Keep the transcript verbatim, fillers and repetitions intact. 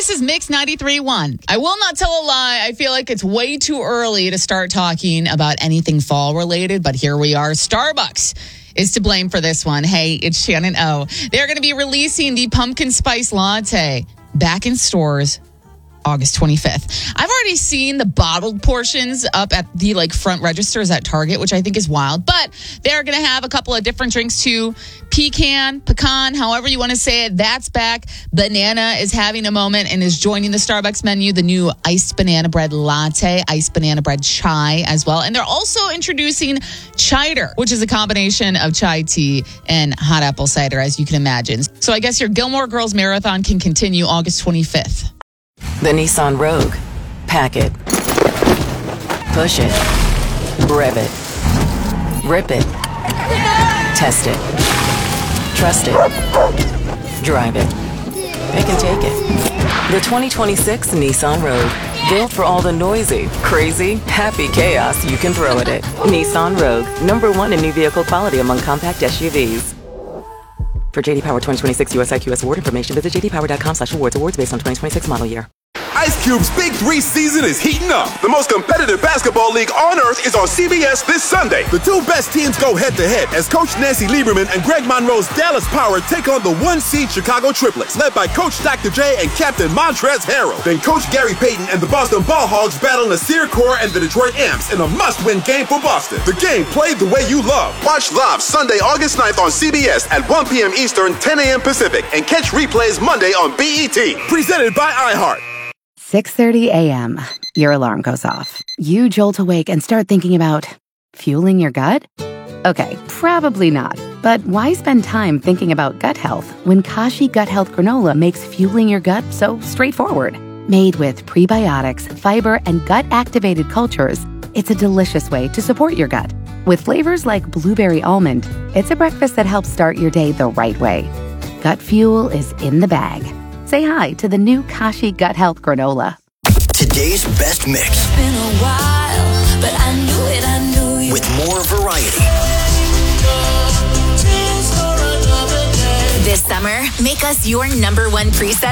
This is Mix ninety-three point one. I will not tell a lie. I feel like it's way too early to start talking about anything fall related, but here we are. Starbucks is to blame for this one. Hey, it's Shannon O. They're going to be releasing the pumpkin spice latte back in stores August twenty-fifth. I've already seen the bottled portions up at the like front registers at Target, which I think is wild, but they're going to have a couple of different drinks too. Pecan, pecan, however you want to say it, that's back. Banana is having a moment and is joining the Starbucks menu. The new iced banana bread latte, iced banana bread chai as well. And they're also introducing Chider, which is a combination of chai tea and hot apple cider, as you can imagine. So I guess your Gilmore Girls Marathon can continue August twenty-fifth. The Nissan Rogue. Pack it. Push it. Rev it. Rip it. Test it. Trust it. Drive it. Pick and take it. The twenty twenty-six Nissan Rogue. Built for all the noisy, crazy, happy chaos you can throw at it. Nissan Rogue. Number one in new vehicle quality among compact S U Vs. For J D Power twenty twenty-six U S I Q S award information, visit j d power dot com slash awards. Awards based on twenty twenty-six model year. Ice Cube's Big Three season is heating up. The most competitive basketball league on earth is on C B S this Sunday. The two best teams go head-to-head as Coach Nancy Lieberman and Greg Monroe's Dallas Power take on the one-seed Chicago Triplets, led by Coach Doctor J and Captain Montrezl Harrell. Then Coach Gary Payton and the Boston Ball Hogs battle Nasir Kaur and the Detroit Amps in a must-win game for Boston. The game played the way you love. Watch live Sunday, August ninth on C B S at one p.m. Eastern, ten a.m. Pacific, and catch replays Monday on B E T. Presented by iHeart. six thirty a.m. Your alarm goes off. You jolt awake and start thinking about fueling your gut? Okay, probably not. But why spend time thinking about gut health when Kashi Gut Health Granola makes fueling your gut so straightforward? Made with prebiotics, fiber, and gut-activated cultures, it's a delicious way to support your gut. With flavors like blueberry almond, it's a breakfast that helps start your day the right way. Gut fuel is in the bag. Say hi to the new Kashi Gut Health Granola. Today's best mix. It's been a while, but I knew it, I knew you. With more variety. This summer, make us your number one preset